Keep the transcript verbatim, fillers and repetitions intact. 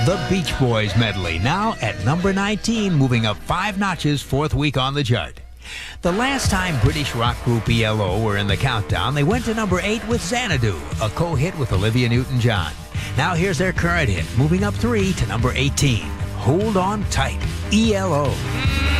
The Beach Boys medley, now at number nineteen, moving up five notches, fourth week on the chart. The last time British rock group E L O were in the countdown, they went to number eight with Xanadu, a co-hit with Olivia Newton-John. Now here's their current hit, moving up three to number eighteen. Hold On Tight, E L O.